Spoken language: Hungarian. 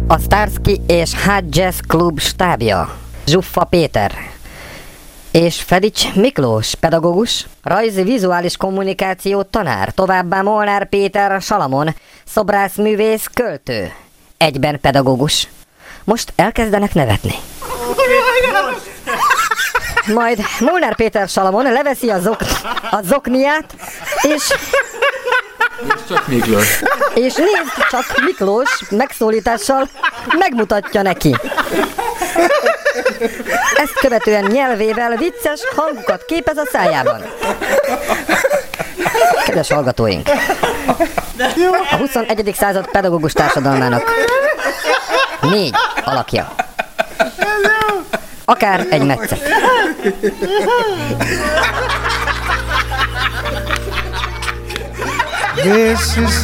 A Starsky és Hutch Jazz Club stábja. Zsuffa Péter és Fedics Miklós pedagógus, rajzi-vizuális kommunikáció tanár, továbbá Molnár Péter Salamon, szobrászművész, költő, egyben pedagógus. Most elkezdenek nevetni. Majd Molnár Péter Salamon leveszi a zokniát, és csak Miklós. És nézd csak, Miklós megszólítással megmutatja neki. Ezt követően nyelvével vicces hangokat képez a szájában. Kedves hallgatóink! A 21. század pedagógus társadalmának 4 alakja. Akár egy metszet. This is